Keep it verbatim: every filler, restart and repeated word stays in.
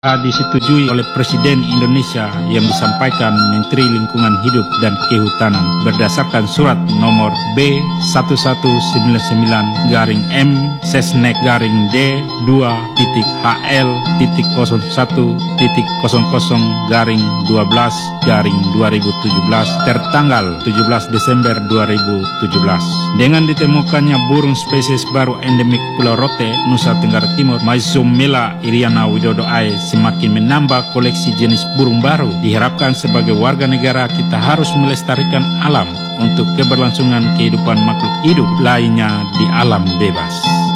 disetujui oleh Presiden Indonesia yang disampaikan Menteri Lingkungan Hidup dan Kehutanan berdasarkan surat nomor B satu satu sembilan sembilan garing M Sesnek garing D dua titik H L titik nol satu titik nol nol garing dua belas garing dua ribu tujuh belas tertanggal tujuh belas Desember dua ribu tujuh belas. Dengan ditemukannya burung spesies baru endemik Pulau Rote, Nusa Tenggara Timur, Maizumela iriana widodo ae semakin menambah koleksi jenis burung baru. Diharapkan sebagai warga negara kita harus melestarikan alam untuk keberlangsungan kehidupan makhluk hidup lainnya di alam bebas.